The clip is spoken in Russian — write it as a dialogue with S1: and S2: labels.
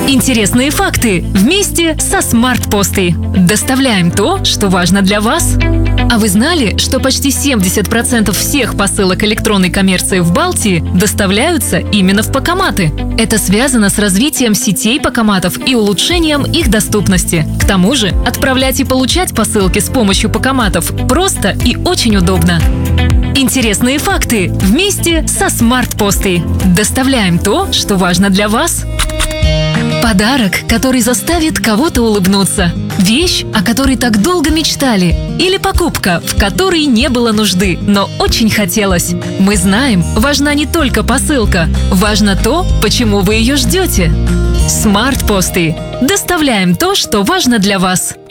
S1: Интересные факты вместе со Смарт-Постой. Доставляем то, что важно для вас. А вы знали, что почти 70% всех посылок электронной коммерции в Балтии доставляются именно в Покоматы? Это связано с развитием сетей Покоматов и улучшением их доступности. К тому же, отправлять и получать посылки с помощью Покоматов просто и очень удобно. Интересные факты вместе со Смарт-Постой. Доставляем то, что важно для вас. Подарок, который заставит кого-то улыбнуться. Вещь, о которой так долго мечтали. Или покупка, в которой не было нужды, но очень хотелось. Мы знаем, важна не только посылка. Важно то, почему вы ее ждете. Смарт-Посты. Доставляем то, что важно для вас.